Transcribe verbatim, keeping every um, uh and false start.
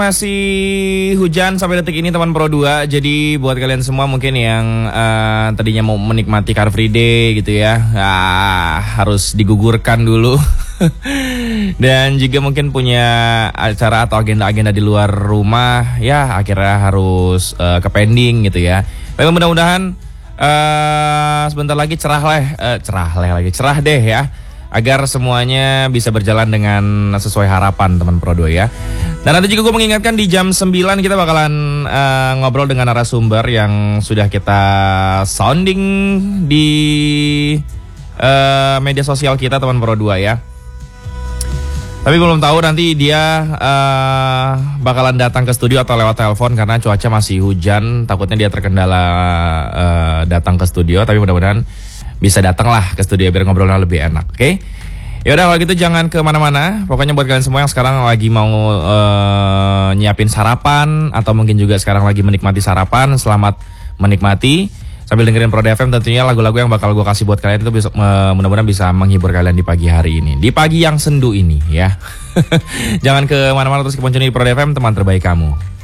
Masih hujan sampai detik ini teman Pro dua. Jadi buat kalian semua mungkin yang uh, tadinya mau menikmati Car Free Day gitu ya, ah, harus digugurkan dulu. Dan juga mungkin punya acara atau agenda-agenda di luar rumah, ya akhirnya harus uh, ke pending gitu ya. Tapi mudah-mudahan uh, sebentar lagi cerah lah, uh, cerah lah lagi, cerah deh ya, agar semuanya bisa berjalan dengan sesuai harapan teman Pro dua ya. Dan nanti juga gue mengingatkan di jam sembilan kita bakalan uh, ngobrol dengan narasumber yang sudah kita sounding di uh, media sosial kita teman Pro dua ya. Tapi belum tahu nanti dia uh, bakalan datang ke studio atau lewat telepon karena cuaca masih hujan. Takutnya dia terkendala uh, datang ke studio, tapi mudah-mudahan bisa datang lah ke studio biar ngobrolnya lebih enak, oke? Okay? Yaudah kalau gitu jangan kemana-mana. Pokoknya buat kalian semua yang sekarang lagi mau uh, nyiapin sarapan atau mungkin juga sekarang lagi menikmati sarapan, selamat menikmati sambil dengerin Pro F M. Tentunya lagu-lagu yang bakal gue kasih buat kalian itu bisa, uh, mudah-mudahan bisa menghibur kalian di pagi hari ini, di pagi yang sendu ini ya. Jangan kemana-mana, terus keponconi di Pro F M, teman terbaik kamu.